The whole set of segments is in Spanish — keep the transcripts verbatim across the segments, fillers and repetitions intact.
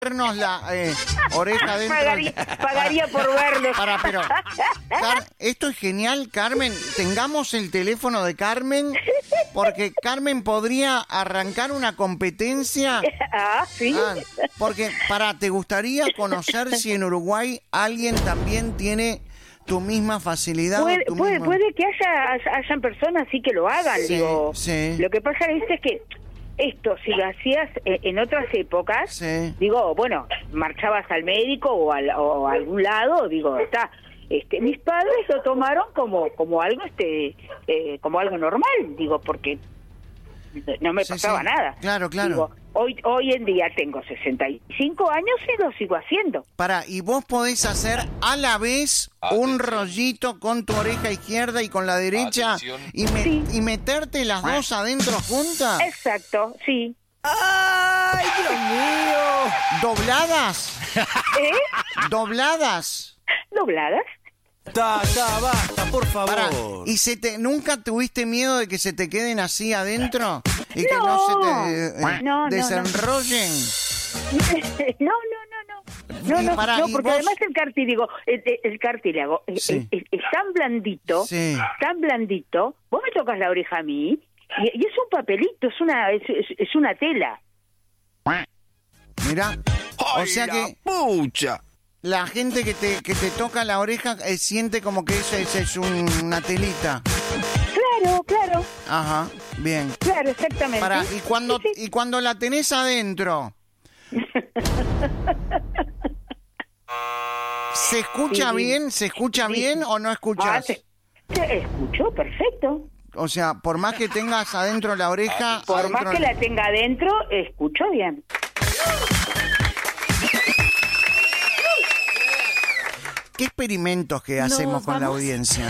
vernos la eh, oreja dentro. Pagaría, pagaría para, por verlo. Para, pero Car- esto es genial, Carmen. Tengamos el teléfono de Carmen, porque Carmen podría arrancar una competencia. Ah, sí. Ah, porque, para, ¿te gustaría conocer si en Uruguay alguien también tiene tu misma facilidad? Puede, tu puede, misma... puede que haya hayan personas sí que lo hagan, Sí, digo. sí. Lo que pasa es que esto, si lo hacías eh, en otras épocas, Sí. digo, bueno, marchabas al médico o, al, o a algún lado, digo, está. Este, mis padres lo tomaron como como algo este eh, como algo normal, digo, porque no me Sí, pasaba sí. nada. Claro, claro. Digo, hoy hoy en día tengo sesenta y cinco años y lo sigo haciendo. Para, y vos podés hacer a la vez un rollito con tu oreja izquierda y con la derecha y, me- Sí. y meterte las dos adentro juntas. Exacto, sí. ¡Ay, Dios mío! ¿Dobladas? ¿Eh? ¿Dobladas? ¿Dobladas? Ta, ta, basta, por favor. Para, ¿y se te, nunca tuviste miedo de que se te queden así adentro? ¿Y que no, No. se te eh, No, no, no. desenrollen? no, no, no, no. No, Y no, para, no, ¿y porque vos? además el cartílago, el, el- el cartílago es, Sí. es- es tan blandito, Sí. tan blandito. Vos me tocas la oreja a mí y, y es un papelito, es una es, es- es una tela. Mirá, o sea que ¡Pucha! la gente que te, que te toca la oreja eh, siente como que eso es, es un- una telita. Claro, claro, Ajá, bien. claro, exactamente. Para, y cuando, Sí, sí. y cuando la tenés adentro, ¿se escucha Sí. bien? ¿Se escucha Sí. bien o no Ah, escuchas? te, te escucho, perfecto. O sea, por más que tengas adentro la oreja... Por adentro- más que la tenga adentro, escucho bien. ¿Qué experimentos que hacemos con la audiencia?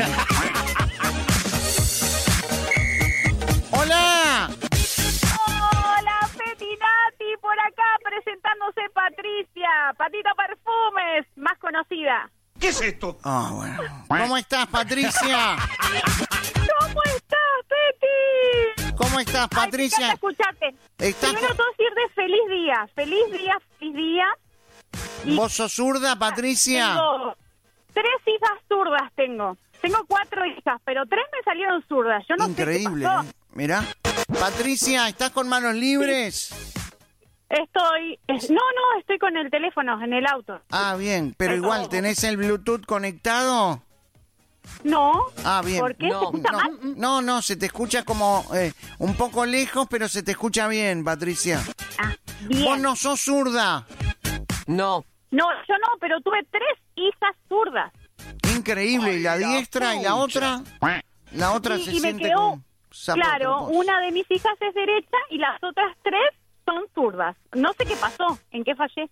¡Hola! Hola, Petinati, por acá presentándose Patricia, Patito Perfumes, más conocida. Ah, bueno. ¿Cómo estás, Patricia? ¿Cómo estás, Peti? ¿Cómo estás, Ay, me Patricia? encanta escucharte. Estás Primero con- todo decirte feliz día, feliz día, feliz día. Y ¿Vos sos zurda, Patricia? Tengo tres hijas zurdas tengo. Tengo cuatro hijas, pero tres me salieron zurdas. Yo no Increíble, sé qué pasó. ¿eh? Mirá. Patricia, ¿estás con manos libres? Estoy... es- No, no, estoy con el teléfono, en el auto. Ah, bien, pero igual, ¿tenés el Bluetooth conectado? No. Ah, bien. ¿Por qué? ¿Se escucha no, mal? no, no, se te escucha como eh, un poco lejos, pero se te escucha bien, Patricia. Ah, bien. Vos no sos zurda. No. No, yo no, pero tuve tres hijas zurdas. Increíble. ¿Y la diestra y la otra? La otra Y, se y me siente quedó, como sapo de claro, propósito. una de mis hijas es derecha y las otras tres son zurdas. No sé qué pasó, en qué fallé.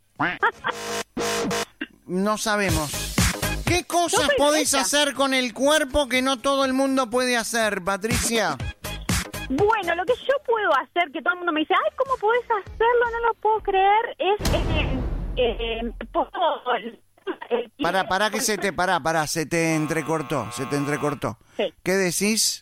No sabemos. ¿Qué cosas soy podés derecha. hacer con el cuerpo que no todo el mundo puede hacer, Patricia? Bueno, lo que yo puedo hacer, que todo el mundo me dice, ay, ¿cómo podés hacerlo? No lo puedo creer, es... Eh, eh, puedo- eh, Para, para que se te, para, para, se te entrecortó, se te entrecortó. Sí. ¿Qué decís?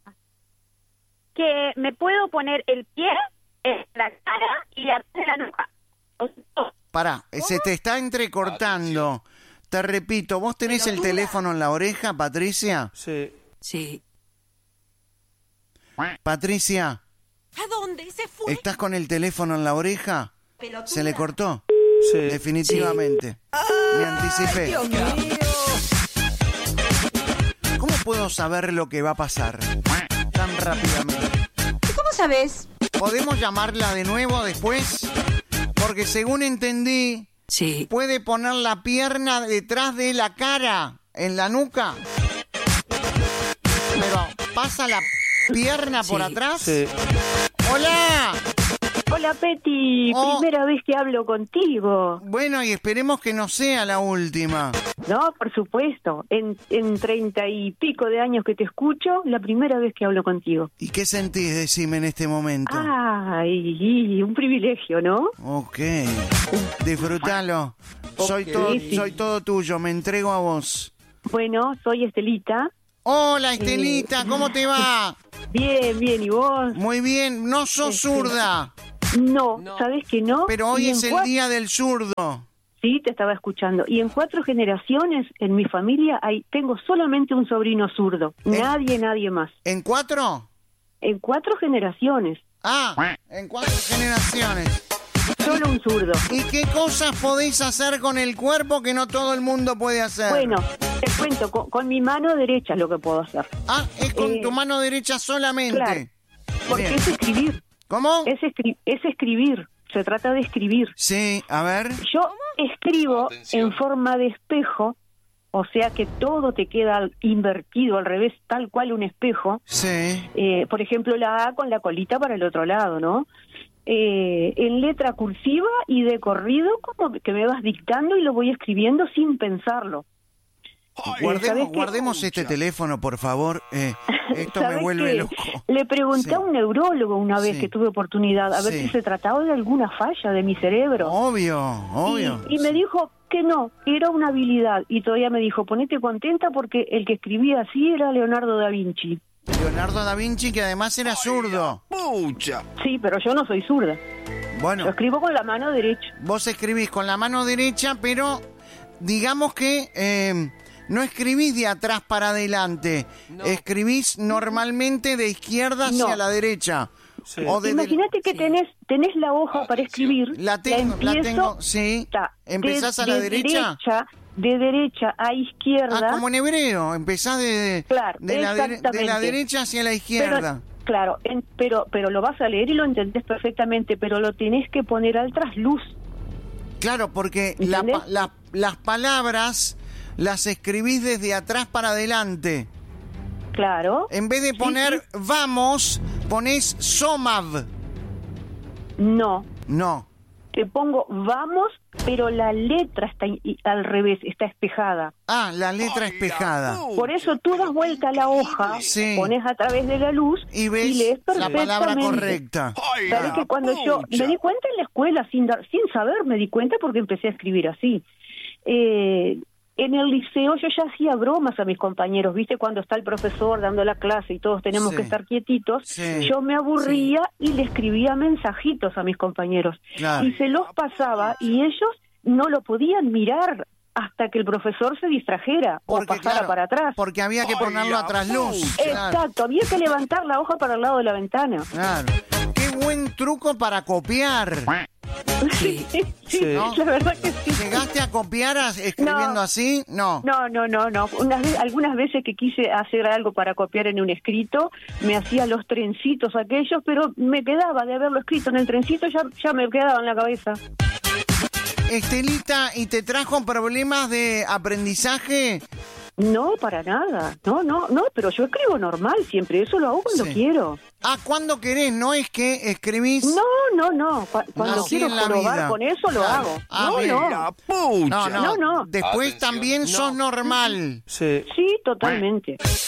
que me puedo poner el pie en la cara y atrás de la nuca. O sea, Para, se te está entrecortando. Te repito, ¿vos tenés el teléfono en la oreja, Patricia? Sí. Sí. Patricia, ¿A dónde se fue? ¿estás con el teléfono en la oreja? Pelotuda. ¿Se le cortó? Sí. Definitivamente. Me anticipé. Dios mío. ¿Cómo puedo saber lo que va a pasar tan rápidamente? ¿Cómo sabes? ¿Podemos llamarla de nuevo después? Porque según entendí, Sí. puede poner la pierna detrás de la cara, en la nuca. Pero pasa la pierna por Sí. atrás. Sí. ¡Hola! Hola, Peti, Oh. primera vez que hablo contigo. Bueno, y esperemos que no sea la última. No, por supuesto. En, en treinta y pico de años que te escucho, la primera vez que hablo contigo. ¿Y qué sentís, decime, en este momento? Ay, un privilegio, ¿no? Ok. Disfrútalo. Soy, Ok. todo, Sí, sí. soy todo tuyo, me entrego a vos. Bueno, soy Estelita. Hola, Estelita, ¿cómo te va? Bien, bien, ¿y vos? Muy bien, no sos zurda. No, No. ¿sabes que no? Pero hoy Y es en el cua- día del zurdo. Sí, te estaba escuchando. Y en cuatro generaciones en mi familia hay, tengo solamente un sobrino zurdo. ¿Eh? Nadie, nadie más. ¿En cuatro? En cuatro generaciones, Ah, en cuatro generaciones. solo un zurdo. ¿Y qué cosas podéis hacer con el cuerpo que no todo el mundo puede hacer? Bueno, te cuento, con, con mi mano derecha es lo que puedo hacer. Ah, es con eh, tu mano derecha solamente. claro. Porque Bien. es escribir, ¿Cómo? es, escri- es escribir, se trata de escribir. Sí, a ver. Yo escribo en forma de espejo, o sea que todo te queda invertido al revés, tal cual un espejo. Sí. Eh, por ejemplo, la A con la colita para el otro lado, ¿no? Eh, en letra cursiva y de corrido, como que me vas dictando y lo voy escribiendo sin pensarlo. Guardemos, ¿sabes qué? guardemos este teléfono, por favor. Eh, esto me ¿Sabes vuelve qué? loco. Le pregunté Sí. a un neurólogo una vez Sí. que tuve oportunidad a ver Sí. si se trataba de alguna falla de mi cerebro. Obvio, obvio. Y, y me dijo que no, que era una habilidad. Y todavía me dijo, ponete contenta porque el que escribía así era Leonardo da Vinci. Leonardo da Vinci, que además era zurdo. Pucha. Sí, pero yo no soy zurda. Yo Bueno, escribo con la mano derecha. vos escribís con la mano derecha, pero digamos que eh, no escribís de atrás para adelante. No. Escribís normalmente de izquierda hacia No. la derecha. Sí. O de, Imagínate que tenés tenés la hoja para escribir. La tengo, la empiezo, tengo, sí. ta, ¿Empezás de- a la de derecha? De derecha a izquierda. Ah, como en hebreo, empezás de, Claro, de, la, dere- de la exactamente. derecha hacia la Pero, izquierda. claro, en- pero, pero lo vas a leer y lo entendés perfectamente, pero lo tenés que poner al trasluz. Claro, porque la ¿Entendés? pa- la- las palabras las escribís desde atrás para adelante. Claro. En vez de Sí, poner sí. vamos, ponés somav. No, No. te pongo vamos, pero la letra está i- i- al revés, está espejada. Ah, la letra espejada. Por eso tú das vuelta a la hoja, Sí. pones a través de la luz Y ves lees la palabra perfectamente. correcta. ¿Sabes que cuando yo me di cuenta en la escuela, sin dar, sin saber, me di cuenta porque empecé a escribir así? Eh, en el liceo yo ya hacía bromas a mis compañeros, ¿viste? Cuando está el profesor dando la clase y todos tenemos Sí. que estar quietitos, Sí. yo me aburría y le escribía mensajitos a mis compañeros. Claro. Y se los pasaba y ellos no lo podían mirar hasta que el profesor se distrajera o Porque, pasara claro, para atrás. porque había que ponerlo a trasluz. Claro. Exacto, había que levantar la hoja para el lado de la ventana. Claro. Qué buen truco para copiar. Sí, sí, Sí. la verdad que sí. ¿Llegaste a copiar as- escribiendo No. así? No. No, no, no, no. Unas ve- algunas veces que quise hacer algo para copiar en un escrito, me hacía los trencitos aquellos, pero me quedaba de haberlo escrito en el trencito, ya, ya me quedaba en la cabeza. Estelita, ¿y te trajo problemas de aprendizaje? No, para nada. No, no, no, pero yo escribo normal siempre, eso lo hago cuando Sí. quiero. Ah, cuando querés, no es que escribís... No, no, no. Cu- cuando Así quiero en la jorobar vida. con eso lo Claro. hago. Ah, no, bien. no. La pucha. No, no, No, no. Después Atención. también sos normal. Sí. Sí, totalmente.